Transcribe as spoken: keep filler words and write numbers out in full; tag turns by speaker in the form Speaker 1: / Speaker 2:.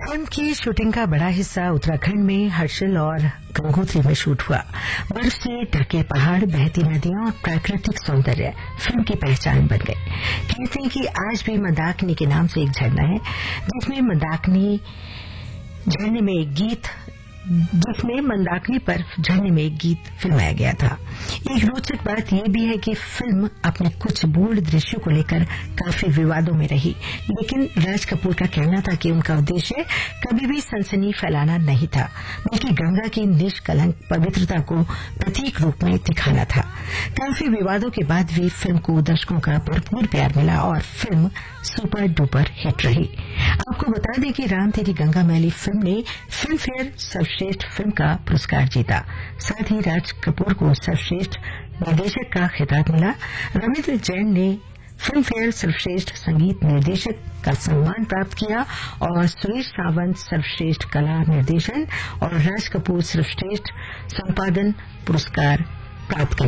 Speaker 1: Film की shooting का बड़ा हिस्सा उत्तराखंड में हर्षिल और गंगोत्री में शूट हुआ। बर्फ से ढके पहाड़, बहती नदियां और प्राकृतिक सौंदर्य फिल्म की पहचान बन गए। कहते हैं कि आज भी मंदाकिनी के नाम से एक झरना है, जिसमें मंदाकिनी झरने में एक गीत जिसमें मंदाकिनी पर झरने में एक गीत फिल्माया गया था। एक रोचक बात यह भी है कि फिल्म अपने कुछ बोल्ड दृश्यों को लेकर काफी विवादों में रही, लेकिन राज कपूर का कहना था कि उनका उद्देश्य कभी भी सनसनी फैलाना नहीं था, बल्कि गंगा की निष्कलंक पवित्रता को प्रतीक रूप में दिखाना था। काफी विवादों के बाद भी फिल्म को दर्शकों का भरपूर प्यार मिला और फिल्म सुपर डुपर हिट रही। आपको बता दें कि राम तेरी गंगा मैली फिल्म ने फिल्म फेयर सर्वश्रेष्ठ फिल्म का पुरस्कार जीता। साथ ही राज कपूर को सर्वश्रेष्ठ निर्देशक का खिताब मिला। रविंद्र जैन ने फिल्म फेयर सर्वश्रेष्ठ संगीत निर्देशक का सम्मान प्राप्त किया और सुरेश सावंत सर्वश्रेष्ठ कला निर्देशन और राज कपूर सर्वश्रेष्ठ संपादन पुरस्कार प्राप्त किया।